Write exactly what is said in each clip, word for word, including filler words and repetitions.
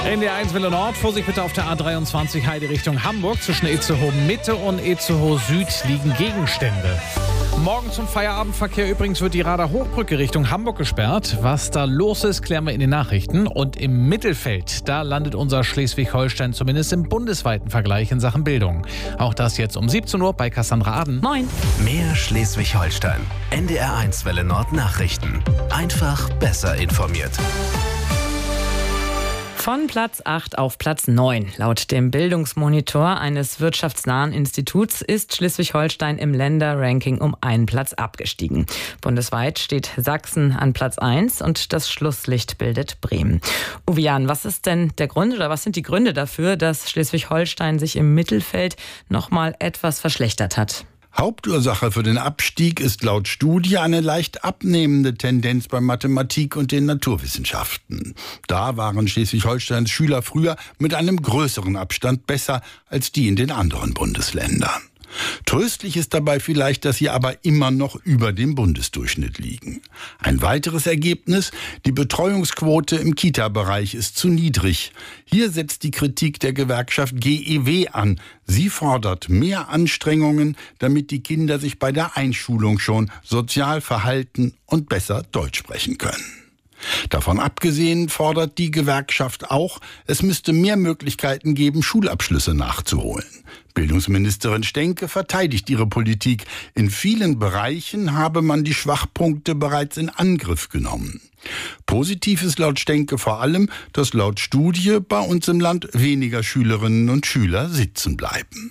In der eins Welle Nord, Vorsicht bitte auf der A dreiundzwanzig Heide Richtung Hamburg. Zwischen Itzehoe Mitte und Itzehoe Süd liegen Gegenstände. Morgen zum Feierabendverkehr übrigens wird die Rader Hochbrücke Richtung Hamburg gesperrt. Was da los ist, klären wir in den Nachrichten. Und im Mittelfeld, da landet unser Schleswig-Holstein zumindest im bundesweiten Vergleich in Sachen Bildung. Auch das jetzt um siebzehn Uhr bei Cassandra Aden. Moin. Mehr Schleswig-Holstein. N D R eins Welle Nord Nachrichten. Einfach besser informiert. Von Platz acht auf Platz neun. Laut dem Bildungsmonitor eines wirtschaftsnahen Instituts ist Schleswig-Holstein im Länderranking um einen Platz abgestiegen. Bundesweit steht Sachsen an Platz eins und das Schlusslicht bildet Bremen. Uwe Jan, was ist denn der Grund oder was sind die Gründe dafür, dass Schleswig-Holstein sich im Mittelfeld noch mal etwas verschlechtert hat? Hauptursache für den Abstieg ist laut Studie eine leicht abnehmende Tendenz bei Mathematik und den Naturwissenschaften. Da waren Schleswig-Holsteins Schüler früher mit einem größeren Abstand besser als die in den anderen Bundesländern. Tröstlich ist dabei vielleicht, dass sie aber immer noch über dem Bundesdurchschnitt liegen. Ein weiteres Ergebnis: Die Betreuungsquote im Kita-Bereich ist zu niedrig. Hier setzt die Kritik der Gewerkschaft G E W an. Sie fordert mehr Anstrengungen, damit die Kinder sich bei der Einschulung schon sozial verhalten und besser Deutsch sprechen können. Davon abgesehen fordert die Gewerkschaft auch, es müsste mehr Möglichkeiten geben, Schulabschlüsse nachzuholen. Bildungsministerin Stenke verteidigt ihre Politik. In vielen Bereichen habe man die Schwachpunkte bereits in Angriff genommen. Positiv ist laut Stenke vor allem, dass laut Studie bei uns im Land weniger Schülerinnen und Schüler sitzen bleiben.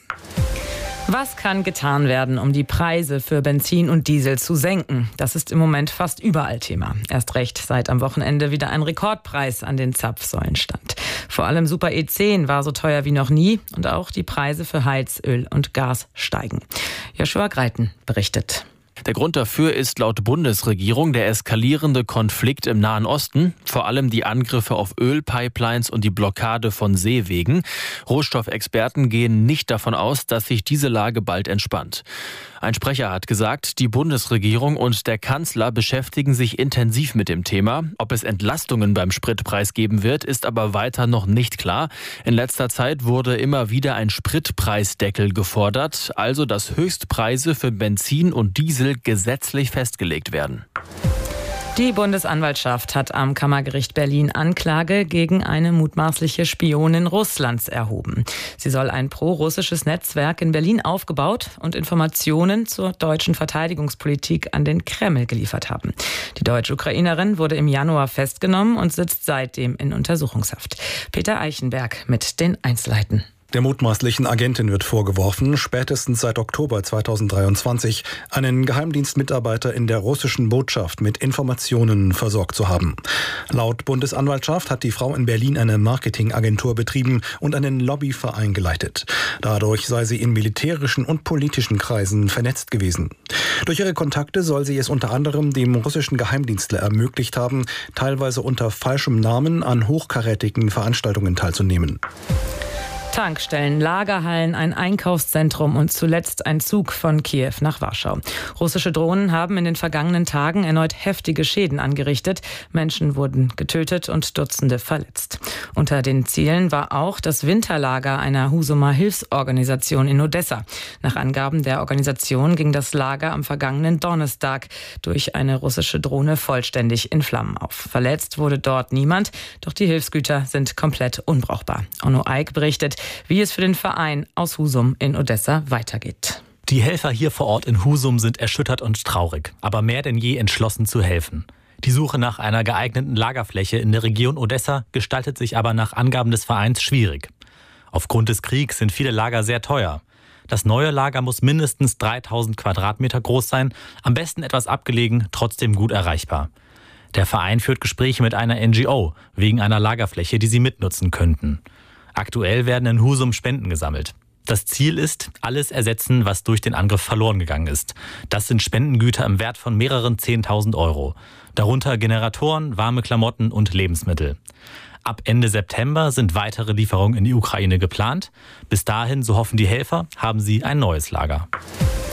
Was kann getan werden, um die Preise für Benzin und Diesel zu senken? Das ist im Moment fast überall Thema. Erst recht, seit am Wochenende wieder ein Rekordpreis an den Zapfsäulen stand. Vor allem Super E zehn war so teuer wie noch nie und auch die Preise für Heizöl und Gas steigen. Joshua Greiten berichtet. Der Grund dafür ist laut Bundesregierung der eskalierende Konflikt im Nahen Osten, vor allem die Angriffe auf Ölpipelines und die Blockade von Seewegen. Rohstoffexperten gehen nicht davon aus, dass sich diese Lage bald entspannt. Ein Sprecher hat gesagt, die Bundesregierung und der Kanzler beschäftigen sich intensiv mit dem Thema. Ob es Entlastungen beim Spritpreis geben wird, ist aber weiter noch nicht klar. In letzter Zeit wurde immer wieder ein Spritpreisdeckel gefordert, also dass Höchstpreise für Benzin und Diesel gesetzlich festgelegt werden. Die Bundesanwaltschaft hat am Kammergericht Berlin Anklage gegen eine mutmaßliche Spionin Russlands erhoben. Sie soll ein pro-russisches Netzwerk in Berlin aufgebaut und Informationen zur deutschen Verteidigungspolitik an den Kreml geliefert haben. Die deutsche Ukrainerin wurde im Januar festgenommen und sitzt seitdem in Untersuchungshaft. Peter Eichenberg mit den Einzelheiten. Der mutmaßlichen Agentin wird vorgeworfen, spätestens seit Oktober zweitausenddreiundzwanzig einen Geheimdienstmitarbeiter in der russischen Botschaft mit Informationen versorgt zu haben. Laut Bundesanwaltschaft hat die Frau in Berlin eine Marketingagentur betrieben und einen Lobbyverein geleitet. Dadurch sei sie in militärischen und politischen Kreisen vernetzt gewesen. Durch ihre Kontakte soll sie es unter anderem dem russischen Geheimdienstler ermöglicht haben, teilweise unter falschem Namen an hochkarätigen Veranstaltungen teilzunehmen. Tankstellen, Lagerhallen, ein Einkaufszentrum und zuletzt ein Zug von Kiew nach Warschau. Russische Drohnen haben in den vergangenen Tagen erneut heftige Schäden angerichtet. Menschen wurden getötet und Dutzende verletzt. Unter den Zielen war auch das Winterlager einer Husumer Hilfsorganisation in Odessa. Nach Angaben der Organisation ging das Lager am vergangenen Donnerstag durch eine russische Drohne vollständig in Flammen auf. Verletzt wurde dort niemand, doch die Hilfsgüter sind komplett unbrauchbar. Onno Eick berichtet, wie es für den Verein aus Husum in Odessa weitergeht. Die Helfer hier vor Ort in Husum sind erschüttert und traurig, aber mehr denn je entschlossen zu helfen. Die Suche nach einer geeigneten Lagerfläche in der Region Odessa gestaltet sich aber nach Angaben des Vereins schwierig. Aufgrund des Kriegs sind viele Lager sehr teuer. Das neue Lager muss mindestens dreitausend Quadratmeter groß sein, am besten etwas abgelegen, trotzdem gut erreichbar. Der Verein führt Gespräche mit einer N G O wegen einer Lagerfläche, die sie mitnutzen könnten. Aktuell werden in Husum Spenden gesammelt. Das Ziel ist, alles ersetzen, was durch den Angriff verloren gegangen ist. Das sind Spendengüter im Wert von mehreren zehntausend Euro. Darunter Generatoren, warme Klamotten und Lebensmittel. Ab Ende September sind weitere Lieferungen in die Ukraine geplant. Bis dahin, so hoffen die Helfer, haben sie ein neues Lager.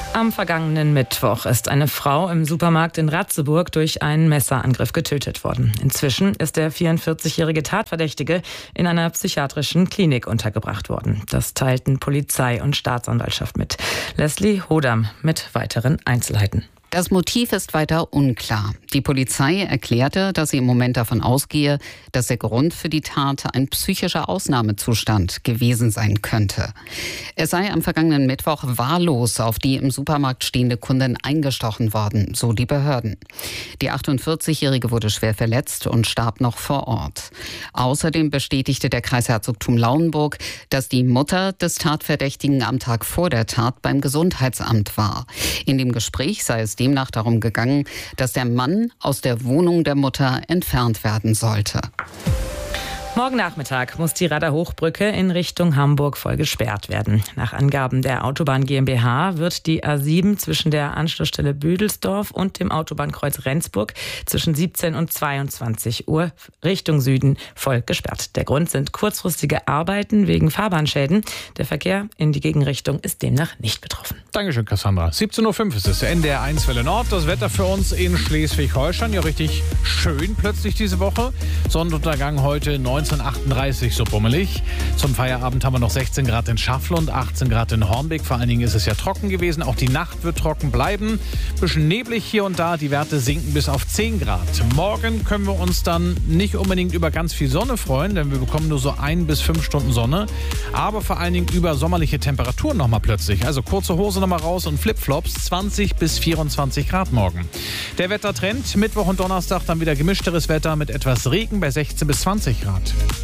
Am vergangenen Mittwoch ist eine Frau im Supermarkt in Ratzeburg durch einen Messerangriff getötet worden. Inzwischen ist der vierundvierzigjährige Tatverdächtige in einer psychiatrischen Klinik untergebracht worden. Das teilten Polizei und Staatsanwaltschaft mit. Leslie Hodam mit weiteren Einzelheiten. Das Motiv ist weiter unklar. Die Polizei erklärte, dass sie im Moment davon ausgehe, dass der Grund für die Tat ein psychischer Ausnahmezustand gewesen sein könnte. Es sei am vergangenen Mittwoch wahllos auf die im Supermarkt stehende Kundin eingestochen worden, so die Behörden. Die achtundvierzigjährige wurde schwer verletzt und starb noch vor Ort. Außerdem bestätigte der Kreisherzogtum Lauenburg, dass die Mutter des Tatverdächtigen am Tag vor der Tat beim Gesundheitsamt war. In dem Gespräch sei es demnach darum gegangen, dass der Mann aus der Wohnung der Mutter entfernt werden sollte. Morgen Nachmittag muss die Rader Hochbrücke in Richtung Hamburg voll gesperrt werden. Nach Angaben der Autobahn GmbH wird die A sieben zwischen der Anschlussstelle Büdelsdorf und dem Autobahnkreuz Rendsburg zwischen siebzehn und zweiundzwanzig Uhr Richtung Süden voll gesperrt. Der Grund sind kurzfristige Arbeiten wegen Fahrbahnschäden. Der Verkehr in die Gegenrichtung ist demnach nicht betroffen. Dankeschön, Cassandra. siebzehn Uhr fünf ist es, der N D R eins Welle Nord. Das Wetter für uns in Schleswig-Holstein. Ja, richtig schön plötzlich diese Woche. Sonnenuntergang heute neunzehnhundertachtunddreißig, so bummelig. Zum Feierabend haben wir noch sechzehn Grad in Schafflund, achtzehn Grad in Hornbeck. Vor allen Dingen ist es ja trocken gewesen. Auch die Nacht wird trocken bleiben. Bisschen neblig hier und da. Die Werte sinken bis auf zehn Grad. Morgen können wir uns dann nicht unbedingt über ganz viel Sonne freuen, denn wir bekommen nur so ein bis fünf Stunden Sonne. Aber vor allen Dingen über sommerliche Temperaturen nochmal plötzlich. Also kurze Hose nochmal raus und Flipflops. zwanzig bis vierundzwanzig Grad morgen. Der Wettertrend. Mittwoch und Donnerstag dann wieder gemischteres Wetter mit etwas Regen bei sechzehn bis zwanzig Grad.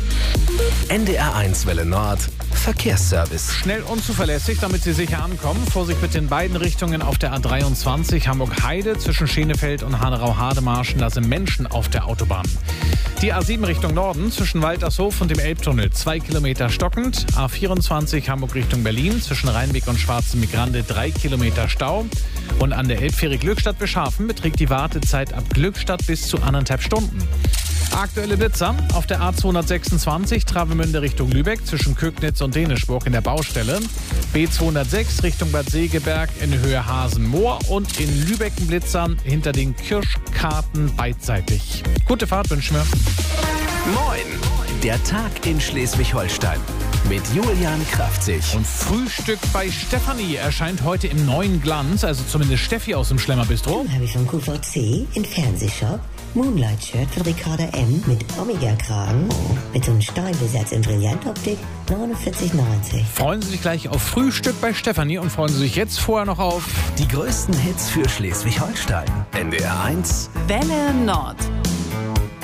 N D R eins Welle Nord Verkehrsservice. Schnell und zuverlässig, damit Sie sicher ankommen. Vorsicht mit den beiden Richtungen auf der A dreiundzwanzig Hamburg-Heide zwischen Schenefeld und Hanau-Hademarschen. Da sind Menschen auf der Autobahn. Die A sieben Richtung Norden zwischen Waltershof und dem Elbtunnel. Zwei Kilometer stockend. A vierundzwanzig Hamburg Richtung Berlin zwischen Rheinweg und Schwarzen Migrande. Drei Kilometer Stau. Und an der Elbfähre Glückstadt-Beschafen beträgt die Wartezeit ab Glückstadt bis zu anderthalb Stunden. Aktuelle Blitzer auf der A zweihundertsechsundzwanzig Travemünde Richtung Lübeck zwischen Kögnitz und Dänischburg in der Baustelle. B zweihundertsechs Richtung Bad Segeberg in Höhe Hasenmoor und in Lübeck ein Blitzer hinter den Kirschkarten beidseitig. Gute Fahrt wünschen wir. Moin, der Tag in Schleswig-Holstein mit Julian Kraftzig. Und Frühstück bei Stefanie erscheint heute im neuen Glanz, also zumindest Steffi aus dem Schlemmerbistro. Dann habe ich vom Q V C in Fernsehshop Moonlight-Shirt von Ricarda M. mit Omega-Kragen mit so einem Steinbesatz in Brillantoptik neunundvierzig neunzig. Freuen Sie sich gleich auf Frühstück bei Stefanie und freuen Sie sich jetzt vorher noch auf die größten Hits für Schleswig-Holstein. N D R eins Welle Nord.